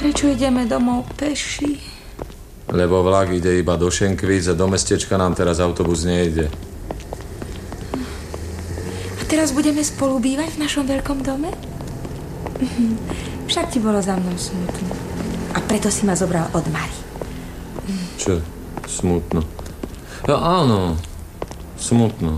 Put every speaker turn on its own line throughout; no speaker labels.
Prečo ideme domov peši?
Lebo vlak ide iba do Šenkvíc a do mestečka nám teraz autobus nejde.
A teraz budeme spolu bývať v našom veľkom dome? Však ti bolo za mnou smutno. A preto si ma zobral od Mary.
Čo? Smutno? Ja, áno. Smutno.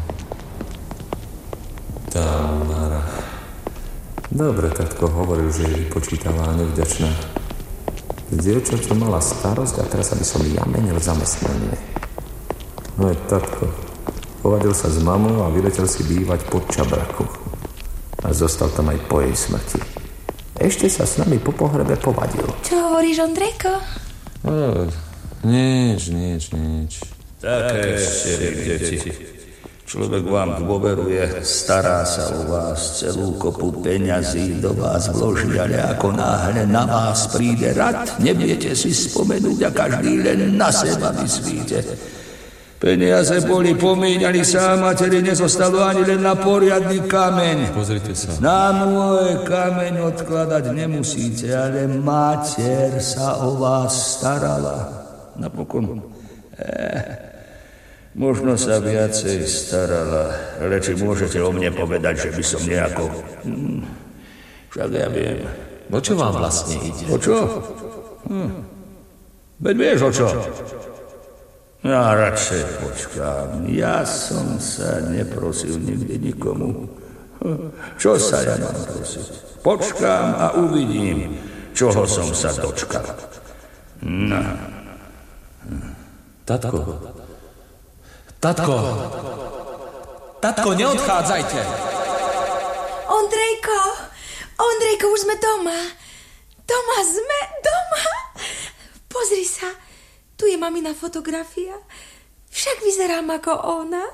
Tamara. Dobre, tatko hovoril, že je vypočítavá a nevďačná. Dievča, čo mala starosť a teraz aby som ja menil zamestnanie. No je tatko. Povadil sa s mamou a vyletel si bývať pod Čabraku. A zostal tam aj po jej smrti. Ešte sa s nami po pohrebe povadil.
Čo hovoríš, Ondrejko?
Nič.
Také ste, deti. Človek vám dôveruje, stará sa o vás, celú kopu peňazí do vás vloží, ale ako náhle na vás príde rad, neviete si spomenúť a každý len na seba myslíte. Peniaze boli, pomíňali sa a materi nezostalo ani len na poriadny kameň.
Pozrite sa.
Na môj kameň odkladať nemusíte, ale mater sa o vás starala. Napokon... Možno sa viacej starala, ale či môžete o mne povedať, že by som nejako... Však ja viem.
O čo vám vlastne ide?
O čo? Veď vieš o čo? Ja radšej počkám. Ja som sa neprosil nikdy nikomu. Čo sa ja mám prosiť? Počkám a uvidím, čoho som sa dočkal. No.
Tatko, neodchádzajte!
Ondrejko, už sme doma. Doma. Pozri sa, tu je mamina fotografia. Však vyzerám ako ona.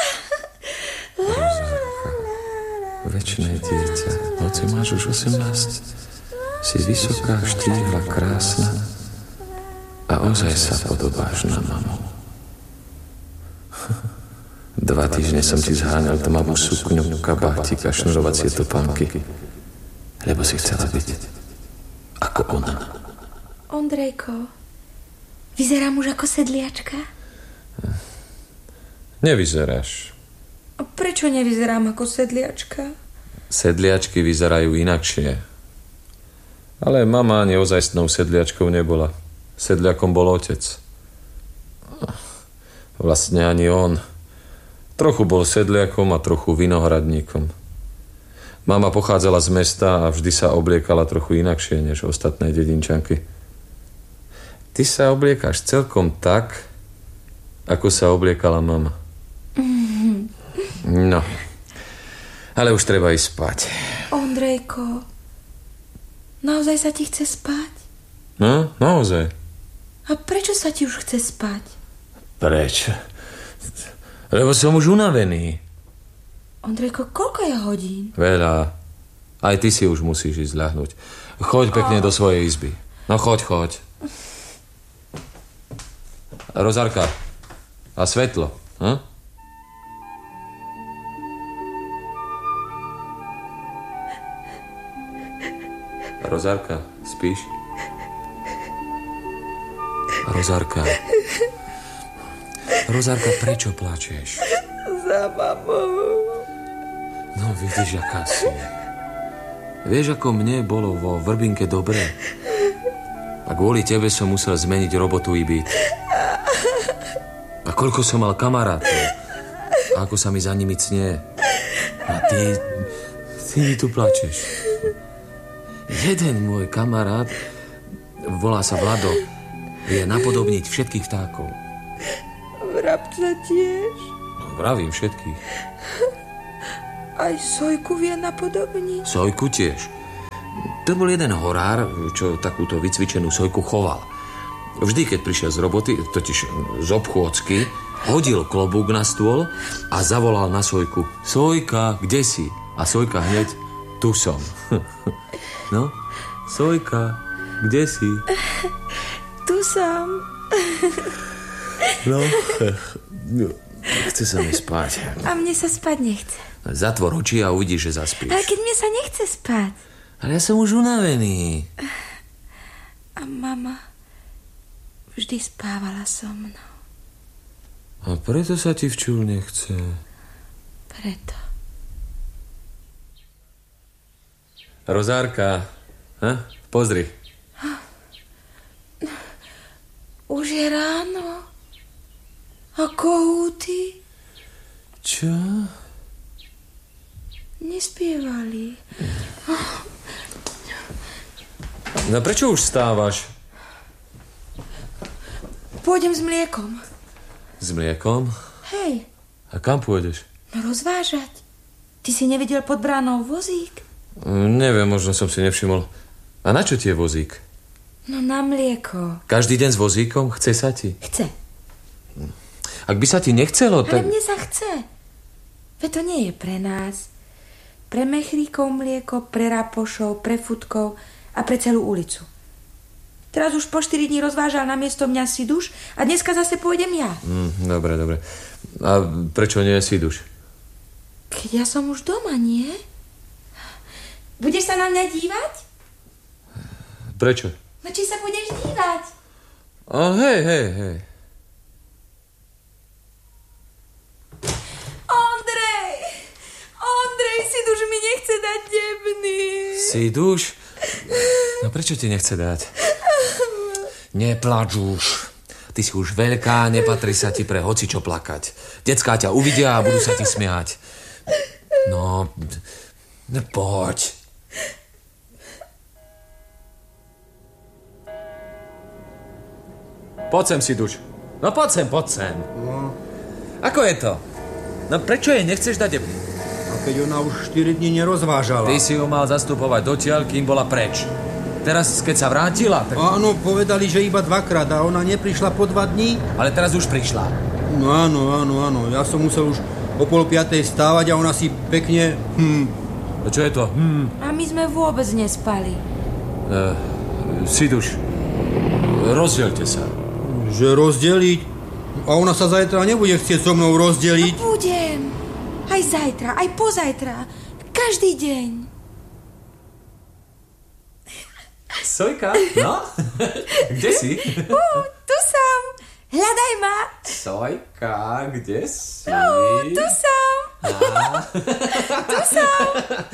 Večné dieťa, hoci máš už 18, si vysoká, štíhla, krásna a ozaj sa podobáš na mamu. 2 týždne som ti zháňal tmavú sukňu, kabátik a šnurovacie topánky, lebo si chcela byť ako ona.
Ondrejko, vyzerám už ako sedliačka?
Nevyzeráš.
A prečo nevyzerám ako sedliačka?
Sedliačky vyzerajú inakšie. Ale mama ani ozajstnou sedliačkou nebola. Sedliakom bol otec. Vlastne ani on. Trochu bol sedliakom a trochu vinohradníkom. Mama pochádzala z mesta a vždy sa obliekala trochu inakšie než ostatné dedinčanky. Ty sa obliekáš celkom tak, ako sa obliekala mama. No, ale už treba ísť spať.
Ondrejko, naozaj sa ti chce spať?
No, naozaj.
A prečo sa ti už chce spať?
Prečo? Lebo som už unavený.
Ondrejko, koľko je hodín?
Veľa. Aj ty si už musíš ísť ľahnuť. Choď pekne do svojej izby. No choď. Rozárka. A svetlo. Hm? Rozárka, spíš? Rozárka, prečo plačeš?
Za mamou.
No vidíš, aká si. Vieš, ako mne bolo vo Vrbinke dobre? A kvôli tebe som musel zmeniť robotu i byt. A koľko som mal kamarátov. A ako sa mi za nimi cnie. A ty mi tu plačeš. Jeden môj kamarát, volá sa Vlado, vie napodobniť všetkých vtákov.
Vrabca tiež?
No, vravím všetkých.
Aj Sojku vie napodobniť?
Sojku tiež. To bol jeden horár, čo takúto vycvičenú Sojku choval. Vždy, keď prišiel z roboty, totiž z obchôdzky, hodil klobúk na stôl a zavolal na Sojku: Sojka, kde si? A Sojka hneď: tu som. No, Sojka, kde si?
Tu som.
No, chce sa mi spať.
A mne sa spať nechce.
Zatvor oči a uvidíš, že zaspíš.
Ale keď mne sa nechce spať.
Ale ja som už unavený.
vždy spávala so mnou.
A preto sa ti včul nechce.
Preto.
Rozárka, pozri.
Už je ráno. A kohúty?
Čo?
Nespievali.
No prečo už stávaš?
Pôjdem s mliekom.
S mliekom?
Hej.
A kam pôjdeš?
No rozvážať. Ty si nevidel pod bránou vozík?
Neviem, možno som si nevšimol. A na čo ti je vozík?
No na mlieko.
Každý deň s vozíkom? Chce sa ti?
Chce.
Ak by sa ti nechcelo,
Ale
tak...
mne sa chce. Veď to nie je pre nás. Pre mechríkov mlieko, pre rapošov, pre futkov a pre celú ulicu. Teraz už po 4 dní rozvážal namiesto mňa Siduš a dneska zase pôjdem ja.
Dobre. A prečo nie Siduš?
Keď ja som už doma, nie? Budeš sa na mňa dívať?
Prečo?
No či sa budeš dívať?
Hej.
Ondrej, Siduš mi nechce dať debny.
Siduš? No prečo ti nechce dať? Neplač už. Ty si už veľká, nepatrí sa ti pre hocičo plakať. Decká ťa uvidia a budú sa ti smiať. No, poď. Poď sem, Siduš. No poď sem.
No.
Ako je to? No prečo jej nechceš dať debny?
A keď ona už 4 dní nerozvážala.
Ty si ju mal zastupovať dotiaľ, kým bola preč. Teraz, keď sa vrátila... Tak...
Áno, povedali, že iba 2-krát a ona neprišla po 2 dní.
Ale teraz už prišla.
No áno. Ja som musel už o 4:30 stávať a ona si pekne...
A čo je to?
A my sme vôbec nespali.
Siduš, rozdielte sa.
Že rozdeliť? A ona sa zajtra nebude chcieť so mnou rozdeliť.
No budem. Aj zajtra, aj pozajtra. Každý deň.
Sojka, no? Kde si?
Tu som. Hľadaj ma.
Sojka, kde si?
Tu som. Tu som.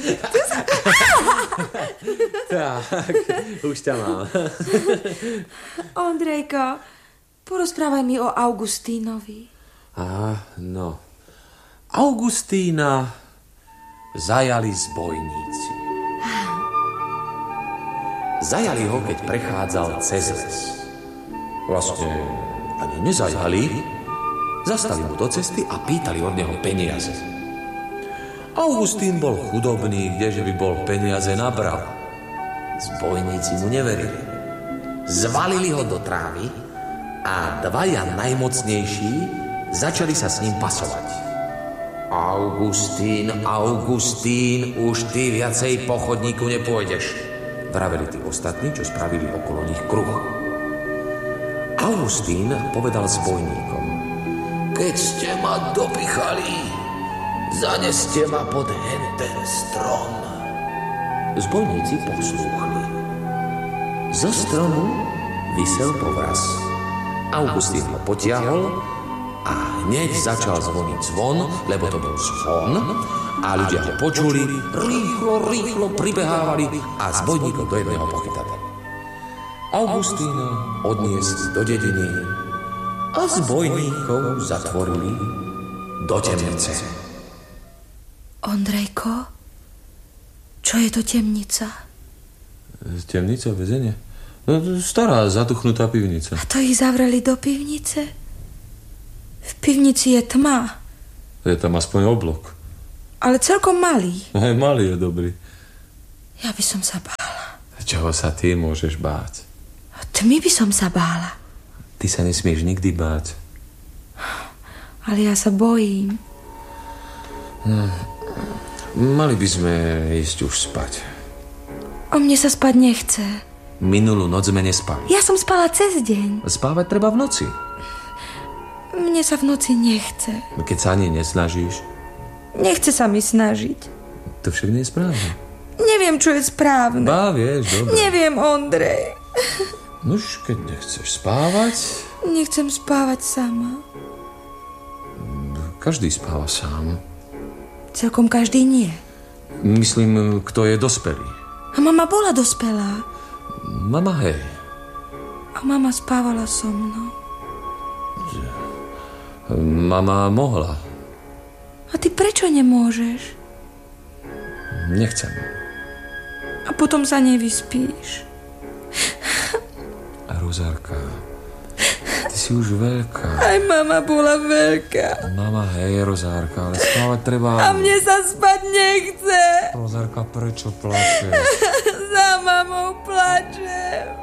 Tak, už ťa mám.
Ondrejko, porozprávaj mi o Augustínovi.
No. Augustína zajali zbojníci. Zajali ho, keď prechádzal cez les. Vlastne ani nezajali. Zastali mu do cesty a pýtali od neho peniaze. Augustín bol chudobný, kdeže by bol peniaze nabral. Zbojníci mu neverili. Zvalili ho do trávy a 2 najmocnejší začali sa s ním pasovať. Augustín, už ty viacej po chodníku nepôjdeš, vraveli tí ostatní, čo spravili okolo nich kruh. Augustín povedal zbojníkom: keď ste ma dopichali, zaneste ma pod henten strom. Zbojníci poslúchli. Zo stromu visel povraz. Augustín ho potiahol a hneď začal zvoniť zvon, lebo to bol zvon, a ľudia ho počuli, rýchlo pribehávali a zbojníkov do jedného pochytali. Augustína odniesli do dediny a zbojníkov zatvorili do temnice.
Ondrejko, čo je to temnica?
Temnica, väzenie? No, stará, zatuchnutá pivnica.
A to ich zavreli do pivnice? V pivnici je tma.
Je tam aspoň oblok.
Ale celkom malý.
Aj malý je dobrý.
Ja by som sa bála.
Čoho sa ty môžeš báť?
Tmy by som sa bála.
Ty sa nesmieš nikdy báť.
Ale ja sa bojím.
Mali by sme ísť už spať.
O mne sa spať nechce.
Minulú noc sme nespali.
Ja som spala cez deň.
Spávať treba v noci.
Mne sa v noci nechce.
Keď sa ani nesnažíš.
Nechce sa mi snažiť.
To však nie je správne.
Neviem, čo je správne.
Vieš, dobre.
Neviem, Ondrej.
Nuž, keď nechceš spávať...
Nechcem spávať sama.
Každý spáva sám.
Celkom každý nie.
Myslím, kto je dospelý.
A mama bola dospelá.
Mama, hej.
A mama spávala so mnou.
Mama mohla.
A ty prečo nemôžeš?
Nechcem.
A potom sa nevyspíš.
Rozárka, ty si už veľká.
Aj mama bola veľká.
Mama, hej, Rozárka, ale spávať treba...
A mne sa spať nechce.
Rozárka, prečo plačeš?
Za mamou plačem.